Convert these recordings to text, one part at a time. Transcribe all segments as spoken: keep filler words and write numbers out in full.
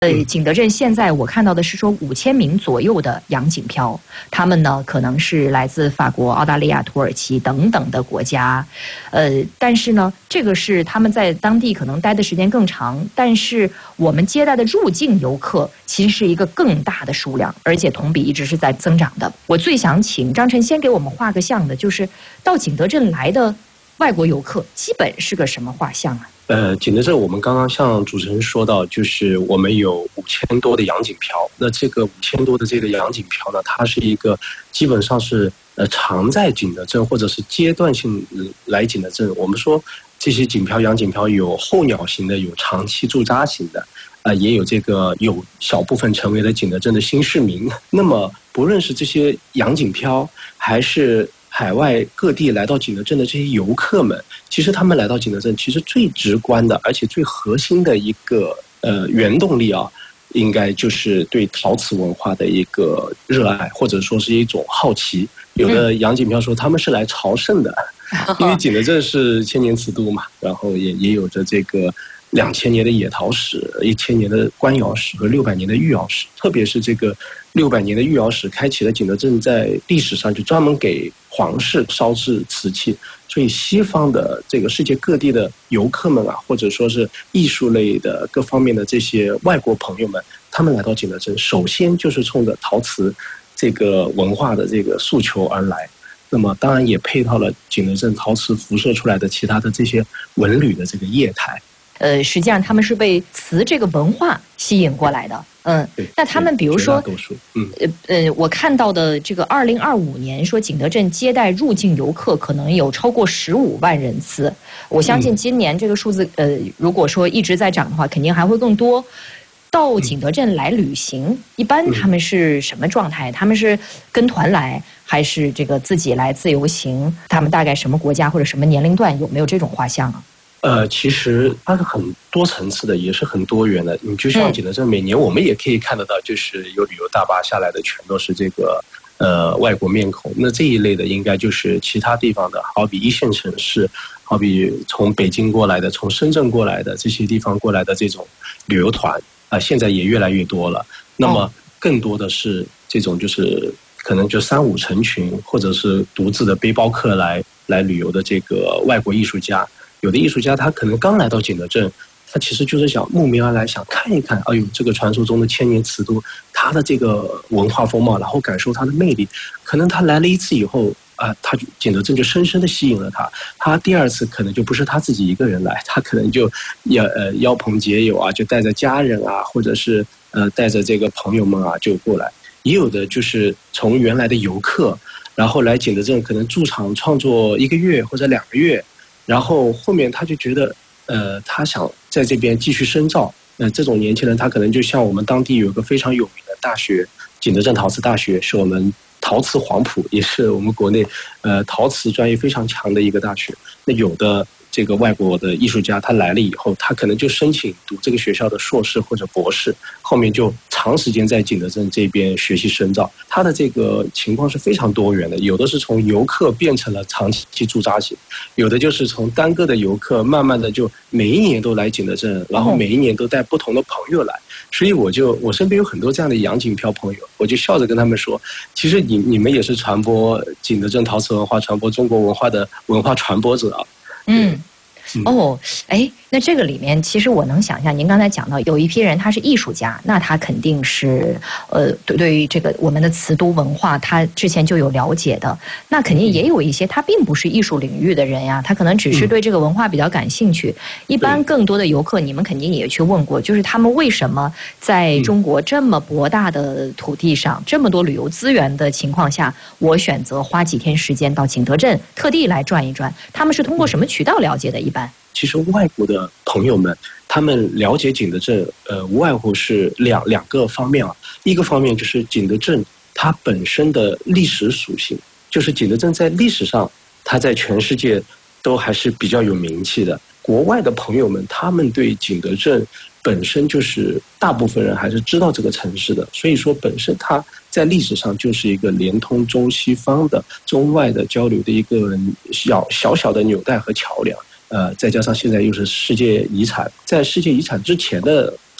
呃，景德镇现在我看到的是说五千名左右的洋锦漂，他们呢可能是来自法国、澳大利亚、土耳其等等的国家，呃，但是呢，这个是他们在当地可能待的时间更长，但是我们接待的入境游客其实是一个更大的数量，而且同比一直是在增长的。我最想请张晨先给我们画个像的，就是到景德镇来的外国游客基本是个什么画像啊？ 呃，景德镇我们刚刚像主持人说到，就是我们有五千多的洋锦漂。那这个五千多的这个洋锦漂呢，它是一个基本上是呃常在景德镇或者是阶段性来景德镇。我们说这些锦漂、洋锦漂有候鸟型的，有长期驻扎型的，呃，也有这个有小部分成为了景德镇的新市民。那么不论是这些洋锦漂还是海外各地来到景德镇的这些游客们，其实他们来到景德镇，其实最直观的，而且最核心的一个呃原动力啊，应该就是对陶瓷文化的一个热爱，或者说是一种好奇。有的洋锦漂说他们是来朝圣的，因为景德镇是千年瓷都嘛，然后也也有着这个两千年的野陶史、一千年的官窑史和六百年的御窑史，特别是这个六百年的御窑史，开启了景德镇在历史上就专门给皇室烧制瓷器，所以西方的这个世界各地的游客们啊，或者说是艺术类的各方面的这些外国朋友们，他们来到景德镇，首先就是冲着陶瓷这个文化的这个诉求而来。那么当然也配套了景德镇陶瓷辐射出来的其他的这些文旅的这个业态。 呃，实际上他们是被瓷这个文化吸引过来的，嗯，那他们比如说， 嗯， 呃呃，我看到的这个二零二五年说景德镇接待入境游客可能有超过十五万人次，我相信今年这个数字，呃，如果说一直在涨的话，肯定还会更多。到景德镇来旅行，一般他们是什么状态？他们是跟团来，还是这个自己来自由行？他们大概什么国家或者什么年龄段？有没有这种画像啊？ 呃，其实它是很多层次的，也是很多元的。你就像景德镇，每年我们也可以看得到，就是有旅游大巴下来的，全都是这个呃外国面孔。那这一类的，应该就是其他地方的，好比一线城市，好比从北京过来的，从深圳过来的这些地方过来的这种旅游团啊、呃，现在也越来越多了。那么更多的是这种就是可能就三五成群，或者是独自的背包客来来旅游的这个外国艺术家。有的艺术家他可能刚来到景德镇，他其实就是想慕名而来，想看一看，哎呦，这个传说中的千年瓷都，它的这个文化风貌，然后感受它的魅力。可能他来了一次以后啊、呃，他就景德镇就深深的吸引了他。他第二次可能就不是他自己一个人来，他可能就要呃邀朋结友啊，就带着家人啊，或者是呃带着这个朋友们啊就过来。也有的就是从原来的游客，然后来景德镇可能驻场创作一个月或者两个月。然后后面他就觉得，呃，他想在这边继续深造。呃，这种年轻人他可能就像我们当地有一个非常有名的大学，景德镇陶瓷大学，是我们陶瓷黄埔，也是我们国内呃陶瓷专业非常强的一个大学。那有的这个外国的艺术家他来了以后，他可能就申请读这个学校的硕士或者博士，后面就长时间在景德镇这边学习深造。他的这个情况是非常多元的，有的是从游客变成了长期驻扎型，有的就是从单个的游客慢慢的就每一年都来景德镇，然后每一年都带不同的朋友来。所以我就我身边有很多这样的洋锦漂朋友，我就笑着跟他们说，其实你你们也是传播景德镇陶瓷文化、传播中国文化的文化传播者啊。 嗯，哦，哎，那这个里面其实我能想象，您刚才讲到有一批人他是艺术家，那他肯定是呃对对于这个我们的瓷都文化他之前就有了解的，那肯定也有一些他并不是艺术领域的人呀，他可能只是对这个文化比较感兴趣。一般更多的游客你们肯定也去问过，就是他们为什么在中国这么博大的土地上，这么多旅游资源的情况下，我选择花几天时间到景德镇特地来转一转，他们是通过什么渠道了解的？一般其实外国的朋友们，他们了解景德镇，呃，无外乎是两两个方面啊。一个方面就是景德镇它本身的历史属性，就是景德镇在历史上，它在全世界都还是比较有名气的。国外的朋友们，他们对景德镇本身就是大部分人还是知道这个城市的，所以说本身它在历史上就是一个连通中西方的、中外的交流的一个小小小的纽带和桥梁。呃，再加上现在又是世界遗产，在世界遗产之前的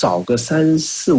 找个三四